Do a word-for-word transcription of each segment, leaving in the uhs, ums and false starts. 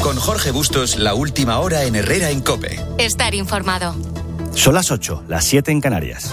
Con Jorge Bustos, la última hora en Herrera en COPE. Estar informado. Son las ocho, las siete en Canarias.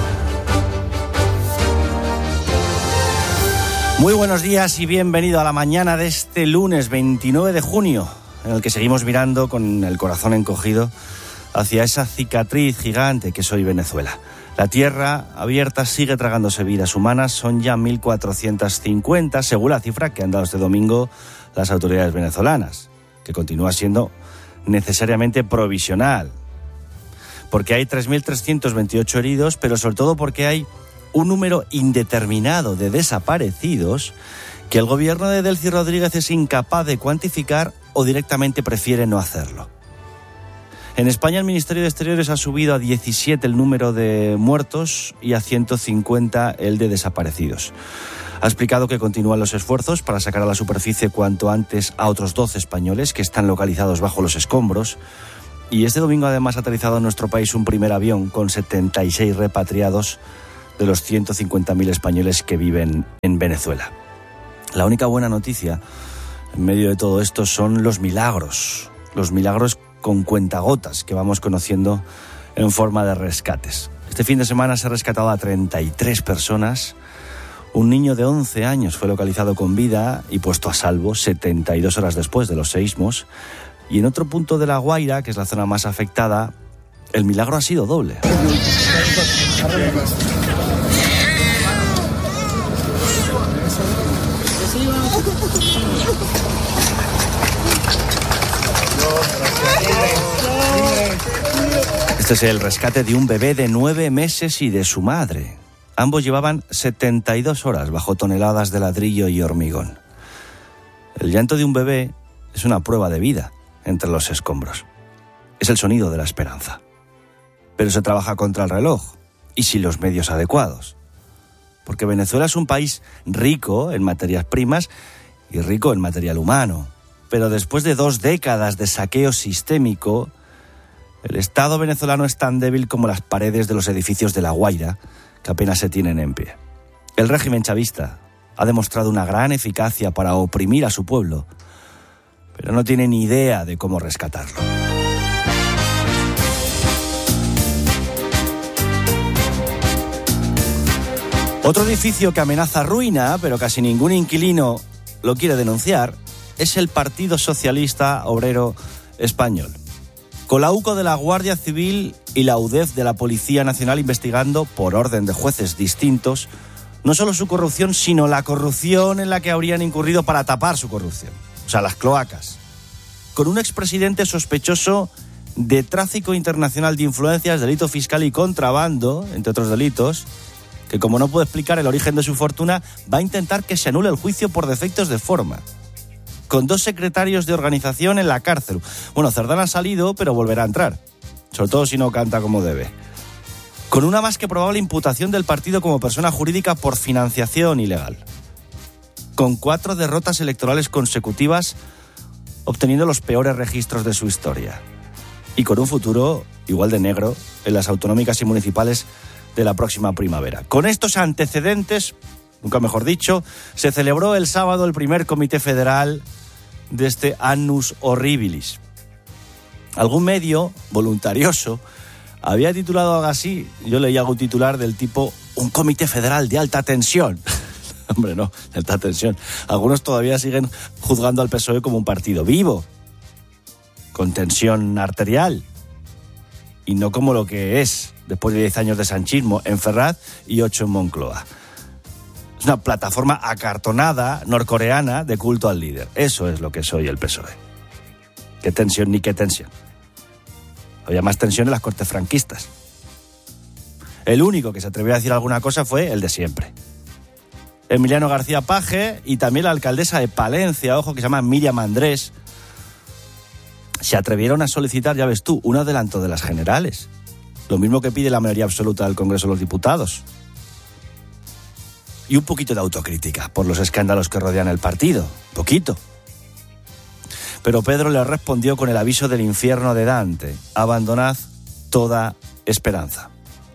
Muy buenos días y bienvenido a la mañana de este lunes veintinueve de junio, en el que seguimos mirando con el corazón encogido hacia esa cicatriz gigante que es hoy Venezuela. La tierra abierta sigue tragándose vidas humanas, son ya mil cuatrocientas cincuenta, según la cifra que han dado este domingo las autoridades venezolanas, que continúa siendo necesariamente provisional, porque hay tres mil trescientos veintiocho heridos, pero sobre todo porque hay un número indeterminado de desaparecidos que el gobierno de Delcy Rodríguez es incapaz de cuantificar o directamente prefiere no hacerlo. En España el Ministerio de Exteriores ha subido a diecisiete el número de muertos y a ciento cincuenta el de desaparecidos. Ha explicado que continúan los esfuerzos para sacar a la superficie cuanto antes a otros doce españoles que están localizados bajo los escombros. Y este domingo además ha aterrizado en nuestro país un primer avión con setenta y seis repatriados de los ciento cincuenta mil españoles que viven en Venezuela. La única buena noticia en medio de todo esto son los milagros, los milagros con cuentagotas que vamos conociendo en forma de rescates. Este fin de semana se ha rescatado a treinta y tres personas. Un niño de once años fue localizado con vida y puesto a salvo setenta y dos horas después de los seísmos. Y en otro punto de La Guaira, que es la zona más afectada, el milagro ha sido doble. Este es el rescate de un bebé de nueve meses y de su madre. Ambos llevaban setenta y dos horas bajo toneladas de ladrillo y hormigón. El llanto de un bebé es una prueba de vida entre los escombros. Es el sonido de la esperanza. Pero se trabaja contra el reloj y sin los medios adecuados. Porque Venezuela es un país rico en materias primas y rico en material humano. Pero después de dos décadas de saqueo sistémico, el Estado venezolano es tan débil como las paredes de los edificios de La Guaira, que apenas se tienen en pie. El régimen chavista ha demostrado una gran eficacia para oprimir a su pueblo, pero no tiene ni idea de cómo rescatarlo. Otro edificio que amenaza ruina, pero casi ningún inquilino lo quiere denunciar, es el Partido Socialista Obrero Español. Con la U C O de la Guardia Civil y la U D E F de la Policía Nacional investigando, por orden de jueces distintos, no solo su corrupción, sino la corrupción en la que habrían incurrido para tapar su corrupción. O sea, las cloacas. Con un expresidente sospechoso de tráfico internacional de influencias, delito fiscal y contrabando, entre otros delitos, que como no puede explicar el origen de su fortuna, va a intentar que se anule el juicio por defectos de forma. Con dos secretarios de organización en la cárcel. Bueno, Cerdán ha salido, pero volverá a entrar. Sobre todo si no canta como debe. Con una más que probable imputación del partido como persona jurídica por financiación ilegal. Con cuatro derrotas electorales consecutivas, obteniendo los peores registros de su historia. Y con un futuro igual de negro en las autonómicas y municipales de la próxima primavera. Con estos antecedentes, nunca mejor dicho, se celebró el sábado el primer comité federal de este Annus Horribilis. Algún medio voluntarioso había titulado algo así, yo leí algún titular del tipo un comité federal de alta tensión. Hombre, no, de alta tensión. Algunos todavía siguen juzgando al P S O E como un partido vivo, con tensión arterial, y no como lo que es después de diez años de sanchismo en Ferraz y ocho en Moncloa. Es una plataforma acartonada norcoreana de culto al líder. Eso es lo que soy el P S O E. ¿Qué tensión ni qué tensión? Había más tensión en las cortes franquistas. El único que se atrevió a decir alguna cosa fue el de siempre. Emiliano García Paje y también la alcaldesa de Palencia, ojo, que se llama Miriam Andrés, se atrevieron a solicitar, ya ves tú, un adelanto de las generales. Lo mismo que pide la mayoría absoluta del Congreso de los Diputados. Y un poquito de autocrítica por los escándalos que rodean el partido. Poquito. Pero Pedro le respondió con el aviso del infierno de Dante. Abandonad toda esperanza.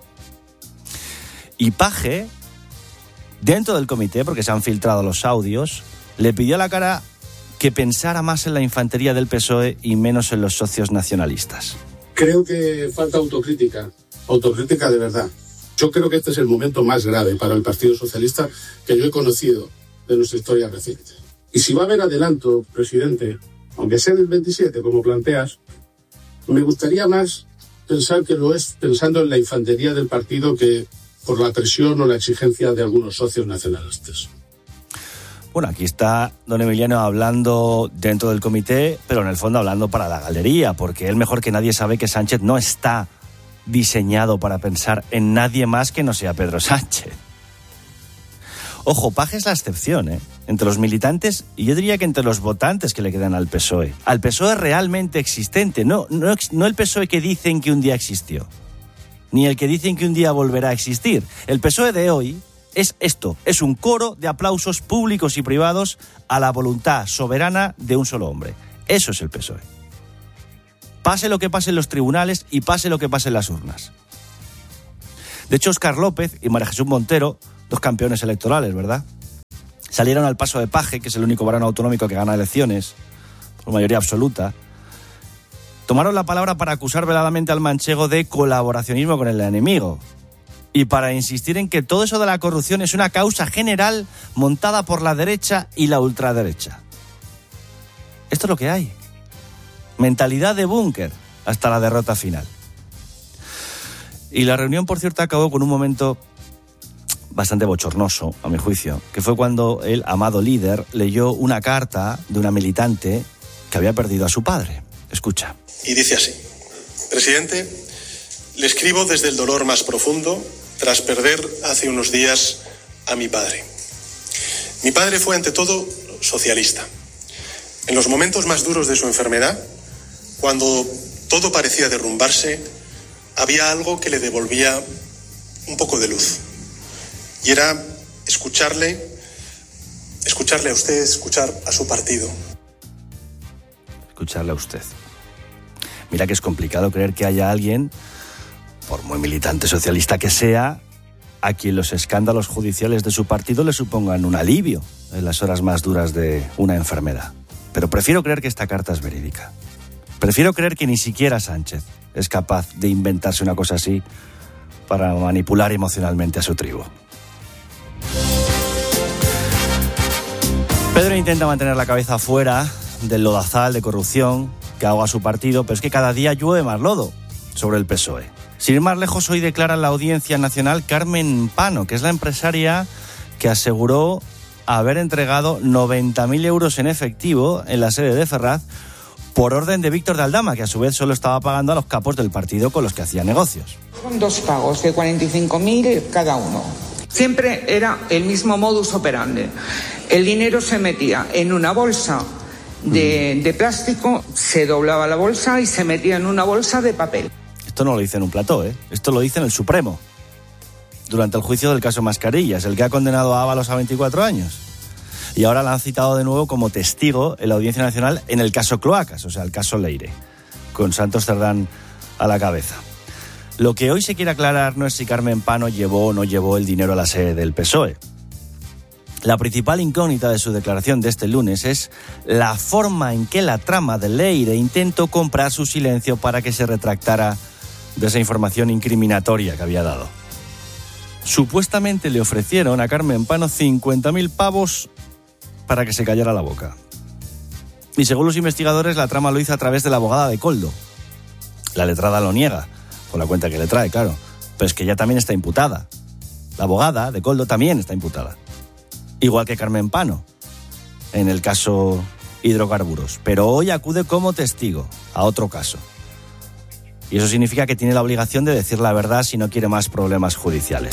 Y Paje, dentro del comité, porque se han filtrado los audios, le pidió a la cara que pensara más en la infantería del P S O E y menos en los socios nacionalistas? Creo que falta autocrítica, autocrítica de verdad. Yo creo que este es el momento más grave para el Partido Socialista que yo he conocido de nuestra historia reciente. Y si va a haber adelanto, presidente, aunque sea en el veintisiete, como planteas, me gustaría más pensar que lo es pensando en la infantería del partido que por la presión o la exigencia de algunos socios nacionalistas. Bueno, aquí está don Emiliano hablando dentro del comité, pero en el fondo hablando para la galería, porque él mejor que nadie sabe que Sánchez no está diseñado para pensar en nadie más que no sea Pedro Sánchez. Ojo, Paje es la excepción, ¿eh? Entre los militantes, y yo diría que entre los votantes que le quedan al P S O E. Al P S O E realmente existente, no, no, no el P S O E que dicen que un día existió, ni el que dicen que un día volverá a existir. El P S O E de hoy es esto, es un coro de aplausos públicos y privados a la voluntad soberana de un solo hombre. Eso es el P S O E. Pase lo que pase en los tribunales y pase lo que pase en las urnas. De hecho, Óscar López y María Jesús Montero, dos campeones electorales, ¿verdad?, salieron al paso de Paje, que es el único varón autonómico que gana elecciones, por mayoría absoluta. Tomaron la palabra para acusar veladamente al manchego de colaboracionismo con el enemigo y para insistir en que todo eso de la corrupción es una causa general montada por la derecha y la ultraderecha. Esto es lo que hay. Mentalidad de búnker hasta la derrota final. Y la reunión, por cierto, acabó con un momento bastante bochornoso, a mi juicio, que fue cuando el amado líder leyó una carta de una militante que había perdido a su padre. Escucha. Y dice así: Presidente, le escribo desde el dolor más profundo tras perder hace unos días a mi padre. Mi padre fue ante todo socialista. En los momentos más duros de su enfermedad, cuando todo parecía derrumbarse, había algo que le devolvía un poco de luz. Y era escucharle, escucharle a usted, escuchar a su partido. Escucharle a usted. Mira que es complicado creer que haya alguien, por muy militante socialista que sea, a quien los escándalos judiciales de su partido le supongan un alivio en las horas más duras de una enfermedad. Pero prefiero creer que esta carta es verídica. Prefiero creer que ni siquiera Sánchez es capaz de inventarse una cosa así para manipular emocionalmente a su tribu. Pedro intenta mantener la cabeza fuera del lodazal de corrupción que ahoga a su partido, pero es que cada día llueve más lodo sobre el P S O E. Sin ir más lejos, hoy declara en la Audiencia Nacional Carmen Pano, que es la empresaria que aseguró haber entregado noventa mil euros en efectivo en la sede de Ferraz por orden de Víctor de Aldama, que a su vez solo estaba pagando a los capos del partido con los que hacía negocios. Son dos pagos de cuarenta y cinco mil cada uno. Siempre era el mismo modus operandi. El dinero se metía en una bolsa de, de plástico, se doblaba la bolsa y se metía en una bolsa de papel. Esto no lo dice en un plató, ¿eh? Esto lo dice en el Supremo, durante el juicio del caso Mascarillas, el que ha condenado a Ábalos a veinticuatro años. Y ahora la han citado de nuevo como testigo en la Audiencia Nacional en el caso Cloacas, o sea, el caso Leire, con Santos Cerdán a la cabeza. Lo que hoy se quiere aclarar no es si Carmen Pano llevó o no llevó el dinero a la sede del P S O E. La principal incógnita de su declaración de este lunes es la forma en que la trama de Leire intentó comprar su silencio para que se retractara de esa información incriminatoria que había dado. Supuestamente le ofrecieron a Carmen Pano cincuenta mil pavos para que se callara la boca. Y según los investigadores, la trama lo hizo a través de la abogada de Koldo. La letrada lo niega, con la cuenta que le trae, claro, pero es que ella también está imputada. La abogada de Koldo también está imputada. Igual que Carmen Pano, en el caso hidrocarburos. Pero hoy acude como testigo a otro caso. Y eso significa que tiene la obligación de decir la verdad si no quiere más problemas judiciales.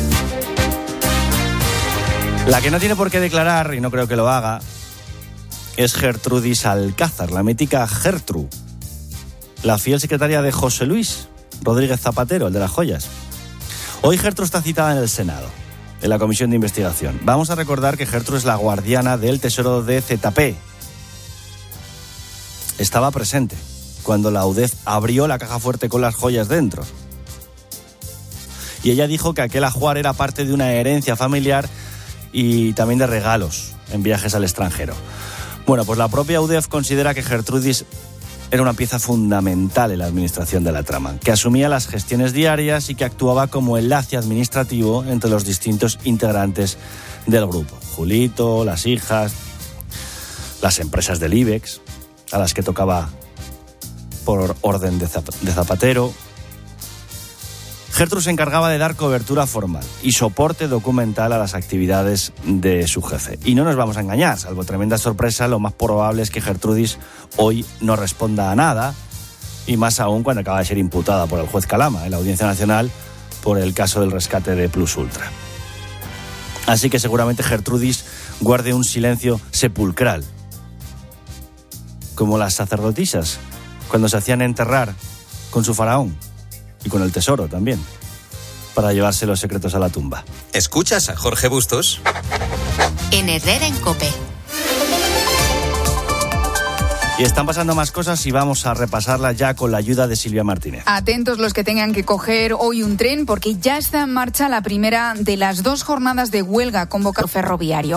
La que no tiene por qué declarar, y no creo que lo haga, es Gertrudis Alcázar, la mítica Gertru, la fiel secretaria de José Luis Rodríguez Zapatero, el de las joyas. Hoy Gertru está citada en el Senado, en la comisión de investigación. Vamos a recordar que Gertru es la guardiana del tesoro de Z P. Estaba presente cuando la UDEF abrió la caja fuerte con las joyas dentro. Y ella dijo que aquel ajuar era parte de una herencia familiar y también de regalos en viajes al extranjero. Bueno, pues la propia U D E F considera que Gertrudis era una pieza fundamental en la administración de la trama, que asumía las gestiones diarias y que actuaba como enlace administrativo entre los distintos integrantes del grupo. Julito, las hijas, las empresas del IBEX, a las que tocaba por orden de Zapatero. Gertrudis se encargaba de dar cobertura formal y soporte documental a las actividades de su jefe. Y no nos vamos a engañar, salvo tremenda sorpresa, lo más probable es que Gertrudis hoy no responda a nada, y más aún cuando acaba de ser imputada por el juez Calama en la Audiencia Nacional por el caso del rescate de Plus Ultra. Así que seguramente Gertrudis guarde un silencio sepulcral, como las sacerdotisas cuando se hacían enterrar con su faraón. Y con el tesoro también, para llevarse los secretos a la tumba. ¿Escuchas a Jorge Bustos? En Herrera en COPE. Y están pasando más cosas y vamos a repasarlas ya con la ayuda de Silvia Martínez. Atentos los que tengan que coger hoy un tren, porque ya está en marcha la primera de las dos jornadas de huelga convocado ferroviario.